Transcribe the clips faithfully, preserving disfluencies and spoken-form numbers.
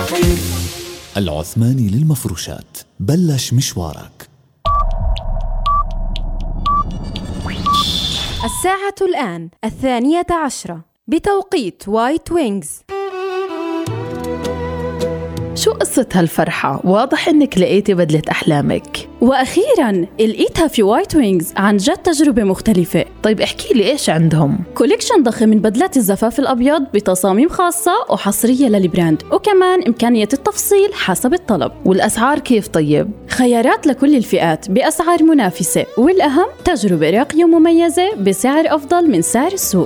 العثماني للمفروشات، بلش مشوارك. الساعة الآن الثانية عشرة بتوقيت وايت وينجز. شو قصة هالفرحة؟ واضح إنك لقيتي بدلة أحلامك. وأخيراً لقيتها في وايت وينجز، عن جد تجربة مختلفة. طيب احكي لي إيش عندهم؟ كوليكشن ضخم من بدلات الزفاف الأبيض بتصاميم خاصة وحصرية للبراند، وكمان إمكانية التفصيل حسب الطلب. والأسعار كيف طيب؟ خيارات لكل الفئات بأسعار منافسة، والأهم تجربة راقية ومميزة بسعر أفضل من سعر السوق.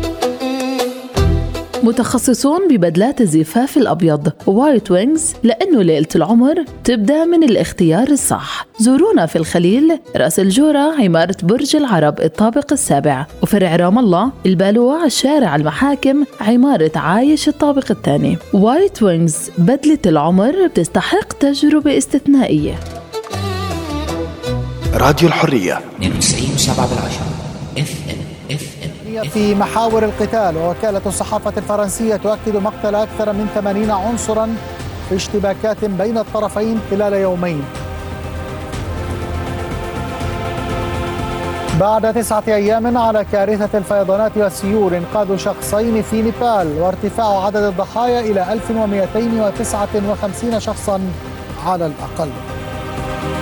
متخصصون ببدلات الزفاف الأبيض وايت وينجز، لأنه ليلة العمر تبدأ من الاختيار الصح. زورونا في الخليل، رأس الجورة، عمارة برج العرب الطابق السابع، وفرع رام الله البالوع، شارع المحاكم، عمارة عايش الطابق الثاني. وايت وينجز، بدلة العمر بتستحق تجربة استثنائية. راديو الحرية اثنين وتسعين وسبعة بالعشرة اف ام اف ام. في محاور القتال، ووكالة الصحافة الفرنسية تؤكد مقتل أكثر من ثمانين عنصرا في اشتباكات بين الطرفين خلال يومين. بعد تسعة أيام على كارثة الفيضانات والسيول، إنقاذ شخصين في نيبال وارتفاع عدد الضحايا إلى ألف ومئتين وتسعة وخمسين شخصا على الأقل.